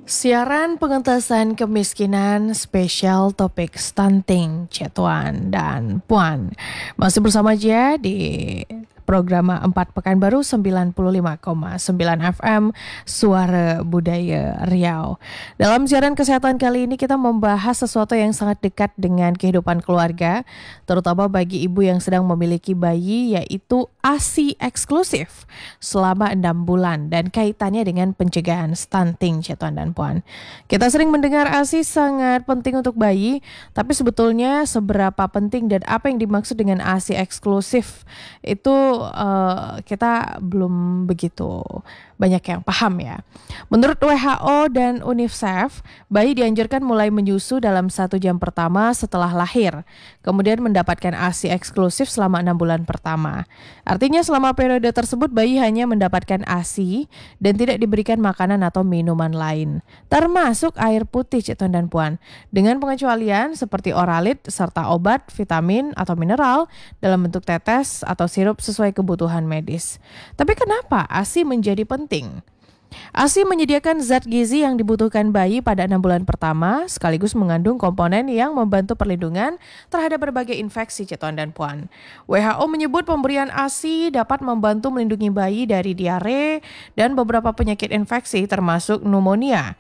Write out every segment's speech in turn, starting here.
Siaran pengentasan kemiskinan spesial topik stunting Cetuan dan Puan. Masih bersama aja di program 4 Pekanbaru 95,9 FM Suara Budaya Riau. Dalam siaran kesehatan kali ini kita membahas sesuatu yang sangat dekat dengan kehidupan keluarga, terutama bagi ibu yang sedang memiliki bayi, yaitu ASI eksklusif selama 6 bulan dan kaitannya dengan pencegahan stunting Cetuan dan Puan. Kita sering mendengar ASI sangat penting untuk bayi, tapi sebetulnya seberapa penting dan apa yang dimaksud dengan ASI eksklusif itu kita belum begitu banyak yang paham ya. Menurut WHO dan UNICEF, bayi dianjurkan mulai menyusu dalam 1 jam pertama setelah lahir, kemudian mendapatkan ASI eksklusif selama 6 bulan pertama. Artinya selama periode tersebut bayi hanya mendapatkan ASI dan tidak diberikan makanan atau minuman lain, termasuk air putih Cetuan dan Puan, dengan pengecualian seperti oralit serta obat, vitamin atau mineral dalam bentuk tetes atau sirup sesuai kebutuhan medis. Tapi kenapa ASI menjadi penting? ASI menyediakan zat gizi yang dibutuhkan bayi pada 6 bulan pertama, sekaligus mengandung komponen yang membantu perlindungan terhadap berbagai infeksi Cetuan dan Puan. WHO menyebut pemberian ASI dapat membantu melindungi bayi dari diare dan beberapa penyakit infeksi termasuk pneumonia.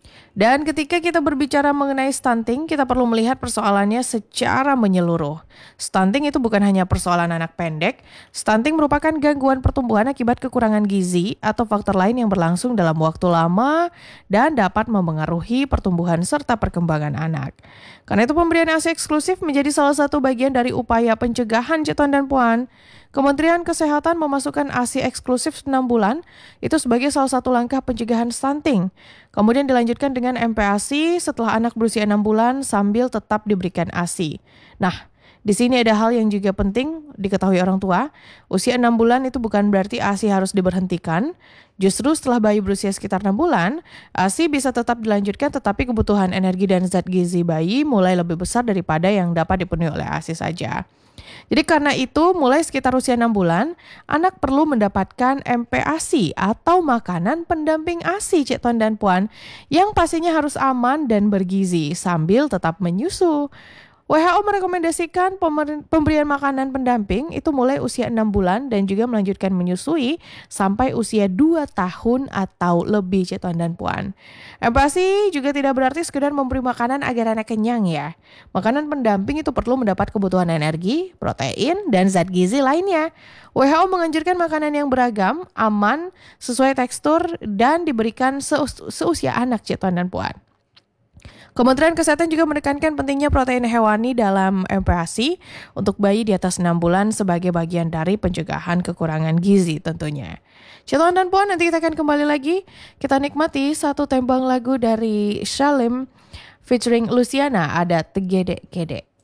Dan ketika kita berbicara mengenai stunting, kita perlu melihat persoalannya secara menyeluruh. Stunting itu bukan hanya persoalan anak pendek. Stunting merupakan gangguan pertumbuhan akibat kekurangan gizi atau faktor lain yang berlangsung dalam waktu lama dan dapat memengaruhi pertumbuhan serta perkembangan anak. Karena itu pemberian ASI eksklusif menjadi salah satu bagian dari upaya pencegahan Cetuan dan Puan. Kementerian Kesehatan memasukkan ASI eksklusif 6 bulan itu sebagai salah satu langkah pencegahan stunting. Kemudian dilanjutkan dengan MPASI setelah anak berusia 6 bulan sambil tetap diberikan ASI. Nah, di sini ada hal yang juga penting diketahui orang tua. Usia 6 bulan itu bukan berarti ASI harus diberhentikan. Justru setelah bayi berusia sekitar 6 bulan, ASI bisa tetap dilanjutkan, tetapi kebutuhan energi dan zat gizi bayi mulai lebih besar daripada yang dapat dipenuhi oleh ASI saja. Jadi karena itu mulai sekitar usia 6 bulan, anak perlu mendapatkan MPASI atau makanan pendamping ASI Cetuan dan Puan yang pastinya harus aman dan bergizi sambil tetap menyusu. WHO merekomendasikan pemberian makanan pendamping itu mulai usia 6 bulan dan juga melanjutkan menyusui sampai usia 2 tahun atau lebih Cetuan dan Puan. MPASI juga tidak berarti sekedar memberi makanan agar anak kenyang ya. Makanan pendamping itu perlu mendapat kebutuhan energi, protein, dan zat gizi lainnya. WHO menganjurkan makanan yang beragam, aman, sesuai tekstur, dan diberikan seusia anak Cetuan dan Puan. Kementerian Kesehatan juga menekankan pentingnya protein hewani dalam MPASI untuk bayi di atas 6 bulan sebagai bagian dari pencegahan kekurangan gizi tentunya. Cetuan dan Puan, nanti kita akan kembali lagi. Kita nikmati satu tembang lagu dari Shalim featuring Luciana, ada Tegede Gede.